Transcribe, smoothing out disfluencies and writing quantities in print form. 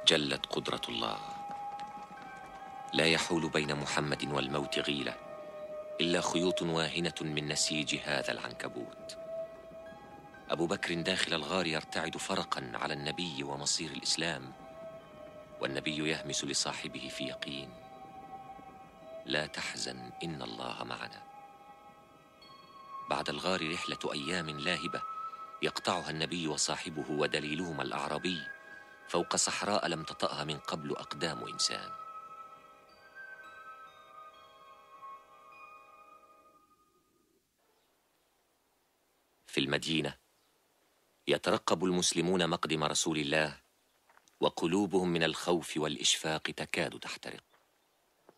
جلت قدرة الله، لا يحول بين محمد والموت غيلة إلا خيوط واهنة من نسيج هذا العنكبوت. أبو بكر داخل الغار يرتعد فرقا على النبي ومصير الإسلام، والنبي يهمس لصاحبه في يقين: لا تحزن إن الله معنا. بعد الغار رحلة أيام لاهبة يقطعها النبي وصاحبه ودليلهما الأعرابي فوق صحراء لم تطأها من قبل أقدام إنسان. في المدينة يترقب المسلمون مقدم رسول الله، وقلوبهم من الخوف والإشفاق تكاد تحترق.